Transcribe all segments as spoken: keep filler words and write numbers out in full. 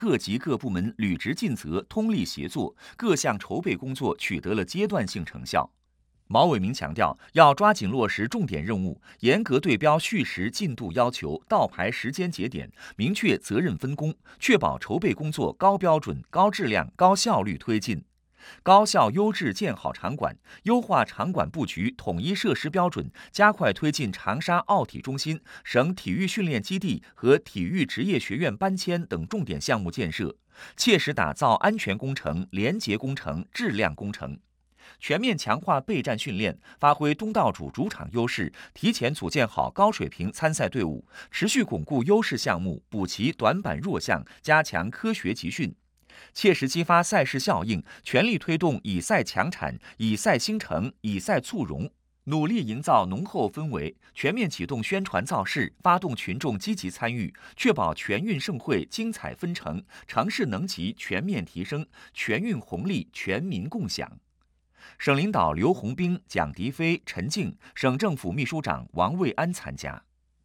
各级各部门履职尽责，通力协作，各项筹备工作取得了阶段性成效。毛伟明强调，要抓紧落实重点任务，严格对标序时进度要求，倒排时间节点，明确责任分工，确保筹备工作高标准、高质量、高效率推进。高效优质建好场馆，优化场馆布局，统一设施标准，加快推进长沙奥体中心、省体育训练基地和体育职业学院搬迁等重点项目建设，切实打造安全工程、廉洁工程、质量工程。全面强化备战训练，发挥东道主主场优势，提前组建好高水平参赛队伍，持续巩固优势项目，补齐短板弱项，加强科学集训，切实激发赛事效应，全力推动以赛强产、以赛兴成、以赛促融，努力营造浓厚氛围，全面启动宣传造势，发动群众积极参与，确保全运盛会精彩纷呈，城市能级全面提升，全运红利全民共享。省领导刘洪兵、蒋迪飞、陈静，省政府秘书长王卫安参加。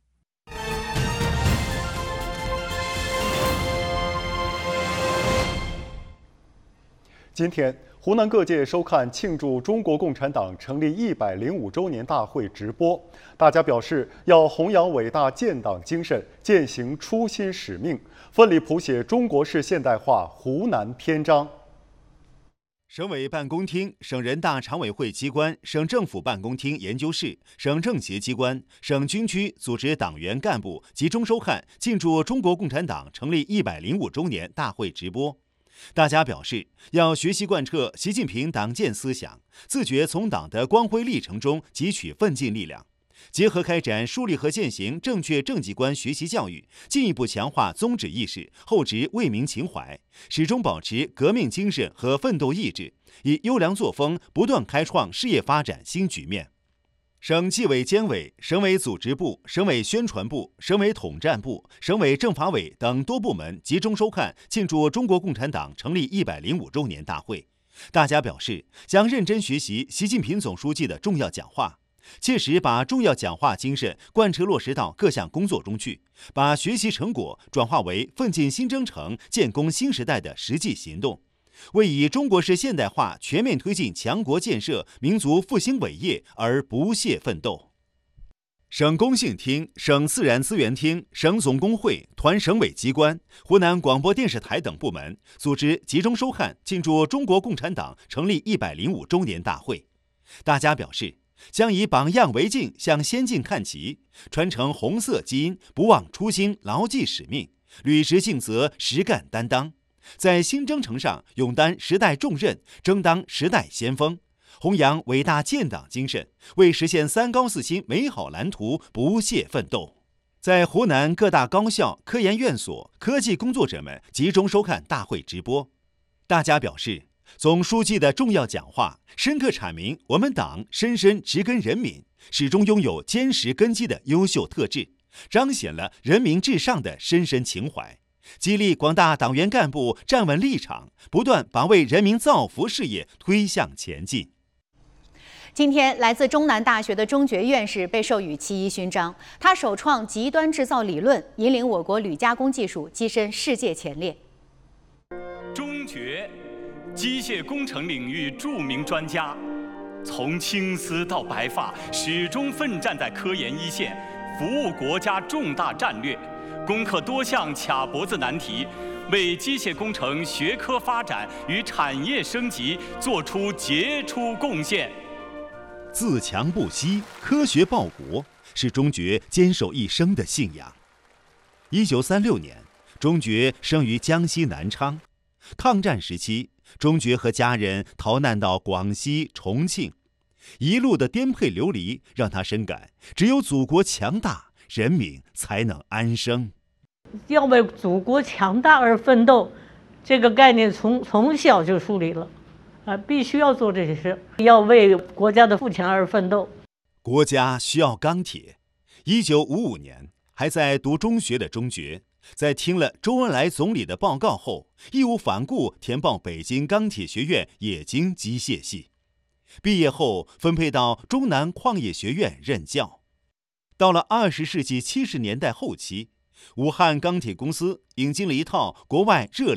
今天，湖南各界收看庆祝中国共产党成立一百零五周年大会直播，大家表示要弘扬伟大建党精神，践行初心使命，奋力谱写中国式现代化湖南篇章。 省委办公厅、省人大常委会机关、省政府办公厅研究室、省政协机关、省军区组织党员干部集中收看庆祝中国共产党成立一百零五周年大会直播。大家表示，要学习贯彻习近平党建思想，自觉从党的光辉历程中汲取奋进力量，结合开展树立和践行正确政绩观学习教育，进一步强化宗旨意识、厚植为民情怀，始终保持革命精神和奋斗意志，以优良作风不断开创事业发展新局面。省纪委监委、省委组织部、省委宣传部、省委统战部、省委政法委等多部门集中收看庆祝中国共产党成立一百零五周年大会。大家表示，将认真学习习近平总书记的重要讲话，切实把重要讲话精神贯彻落实到各项工作中去，把学习成果转化为奋进新征程、建功新时代的实际行动，为以中国式现代化全面推进强国建设、民族复兴伟业而不懈奋斗。省工信厅、省自然资源厅、省总工会、团省委机关、湖南广播电视台等部门组织集中收看庆祝中国共产党成立一百零五周年大会。大家表示，将以榜样为镜，向先进看齐，传承红色基因，不忘初心，牢记使命，履职尽责，实干担当，在新征程上勇担时代重任，争当时代先锋，弘扬伟大建党精神，为实现三高四新美好蓝图不懈奋斗。在湖南各大高校、科研院所科技工作者们集中收看大会直播。大家表示，总书记的重要讲话深刻阐明我们党深深植根人民，始终拥有坚实根基的优秀特质，彰显了人民至上的深深情怀，激励广大党员干部站稳立场，不断把为人民造福事业推向前进。 今天，来自中南大学的钟觉院士被授予七一勋章。他首创极端制造理论，引领我国铝加工技术跻身世界前列。 钟觉，机械工程领域著名专家，从青丝到白发，始终奋战在科研一线，服务国家重大战略，攻克多项卡脖子难题，为机械工程学科发展与产业升级做出杰出贡献。 自强不息，科学报国，是钟觉坚守一生的信仰。一九三六年，钟觉生于江西南昌。抗战时期，钟觉和家人逃难到广西、重庆，一路的颠沛流离让他深感，只有祖国强大，人民才能安生。 要为祖国强大而奋斗，这个概念从从小就树立了。啊，必须要做这些事，要为国家的富强而奋斗。 国家需要钢铁。一九五五年，还在读中学的钟觉，在听了周恩来总理的报告后，义无反顾填报北京钢铁学院冶金机械系。毕业后分配到中南矿业学院任教。到了二十世纪七十年代后期， 武汉钢铁公司引进了一套国外热